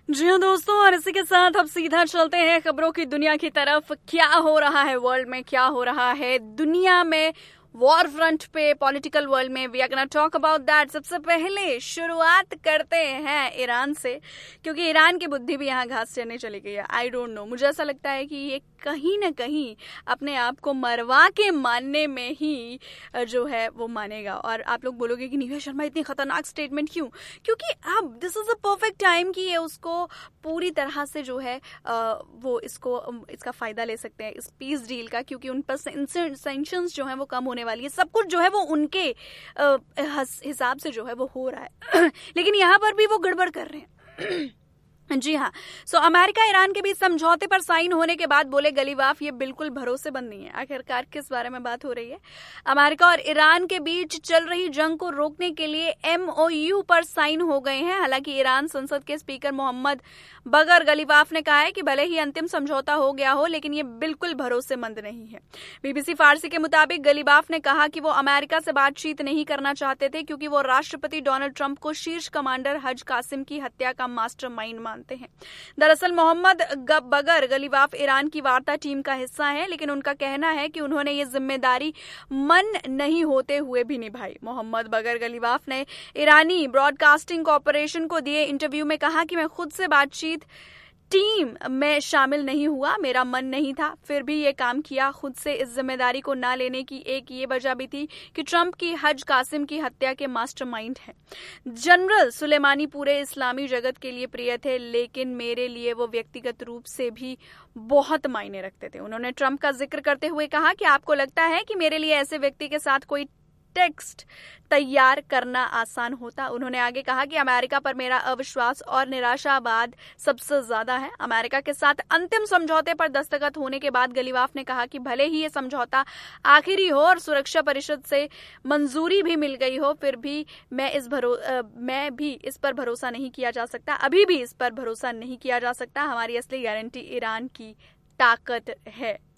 जी हाँ दोस्तों, और इसी के साथ अब सीधा चलते हैं खबरों की दुनिया की तरफ। क्या हो रहा है वर्ल्ड में, क्या हो रहा है दुनिया में, वॉर फ्रंट पे, पॉलिटिकल वर्ल्ड में। We are gonna talk about that. सबसे पहले शुरुआत करते हैं ईरान से, क्योंकि ईरान की बुद्धि भी यहाँ घास चरने चली गई है। आई डोंट नो, मुझे ऐसा लगता है कि ये कहीं ना कहीं अपने आप को मरवा के मानने में ही जो है वो मानेगा। और आप लोग बोलोगे कि निवेश शर्मा इतनी खतरनाक स्टेटमेंट क्यों? क्योंकि अब this is a perfect time कि ये उसको पूरी तरह से जो है वो इसका फायदा ले सकते हैं इस पीस डील का, क्योंकि उन पर सैंक्शंस जो है वो कम होने वाली है। सब कुछ जो है वो उनके हिसाब से जो है वो हो रहा है लेकिन यहाँ पर भी वो गड़बड़ कर रहे हैं जी हाँ। अमेरिका ईरान के बीच समझौते पर साइन होने के बाद बोले गलीवाफ ये बिल्कुल भरोसेमंद नहीं है। आखिरकार किस बारे में बात हो रही है? अमेरिका और ईरान के बीच चल रही जंग को रोकने के लिए MOU पर साइन हो गए हैं। हालांकि ईरान संसद के स्पीकर मोहम्मद बगर गलीवाफ ने कहा है कि भले ही अंतिम समझौता हो गया हो, लेकिन ये बिल्कुल भरोसेमंद नहीं है। BBC फारसी के मुताबिक गलीवाफ ने कहा कि वो अमेरिका से बातचीत नहीं करना चाहते थे, क्योंकि वो राष्ट्रपति डोनाल्ड ट्रंप को शीर्ष कमांडर हज कासिम की हत्या का मास्टरमाइंड मानते हैं। दरअसल मोहम्मद बगर गलीवाफ ईरान की वार्ता टीम का हिस्सा है, लेकिन उनका कहना है कि उन्होंने ये जिम्मेदारी मन नहीं होते हुए भी निभाई। मोहम्मद बगर गलीवाफ ने ईरानी ब्रॉडकास्टिंग कॉरपोरेशन को दिए इंटरव्यू में कहा कि मैं खुद से बातचीत टीम में शामिल नहीं हुआ, मेरा मन नहीं था, फिर भी ये काम किया। खुद से इस जिम्मेदारी को ना लेने की एक ये वजह भी थी कि ट्रंप की हज कासिम की हत्या के मास्टरमाइंड हैं। जनरल सुलेमानी पूरे इस्लामी जगत के लिए प्रिय थे, लेकिन मेरे लिए वो व्यक्तिगत रूप से भी बहुत मायने रखते थे। उन्होंने ट्रंप का जिक्र करते हुए कहा कि आपको लगता है कि मेरे लिए ऐसे व्यक्ति के साथ कोई टेक्स्ट तैयार करना आसान होता। उन्होंने आगे कहा कि अमेरिका पर मेरा अविश्वास और निराशावाद सबसे ज्यादा है। अमेरिका के साथ अंतिम समझौते पर दस्तखत होने के बाद गलीवाफ ने कहा कि भले ही ये समझौता आखिरी हो और सुरक्षा परिषद से मंजूरी भी मिल गई हो, फिर भी मैं भी इस पर भरोसा नहीं किया जा सकता। अभी भी इस पर भरोसा नहीं किया जा सकता। हमारी असली गारंटी ईरान की ताकत है।